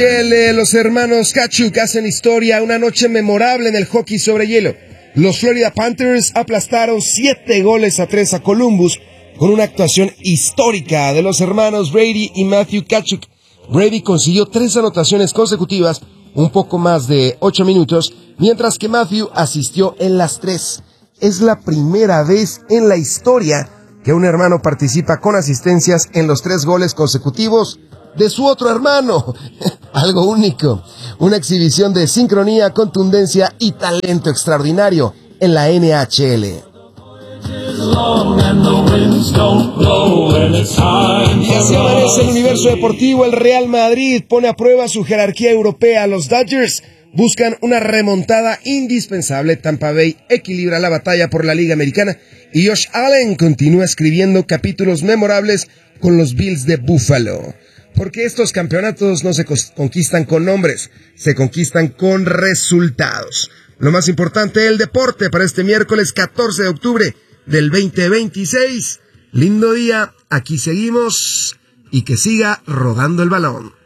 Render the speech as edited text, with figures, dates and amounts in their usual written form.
Los hermanos Tkachuk hacen historia, una noche memorable en el hockey sobre hielo. Los Florida Panthers aplastaron 7-3 a Columbus con una actuación histórica de los hermanos Brady y Matthew Tkachuk. Brady consiguió 3 anotaciones consecutivas, un poco más de 8 minutos, mientras que Matthew asistió en las 3. Es la primera vez en la historia que un hermano participa con asistencias en los 3 goles consecutivos de su otro hermano. Algo único. Una exhibición de sincronía, contundencia y talento extraordinario en la NHL. Y así amanece el universo deportivo. El Real Madrid pone a prueba su jerarquía europea. Los Dodgers buscan una remontada indispensable. Tampa Bay equilibra la batalla por la Liga Americana. Y Josh Allen continúa escribiendo capítulos memorables con los Bills de Buffalo. Porque estos campeonatos no se conquistan con nombres, se conquistan con resultados. Lo más importante del deporte para este miércoles 14 de octubre del 2026. Lindo día, aquí seguimos y que siga rodando el balón.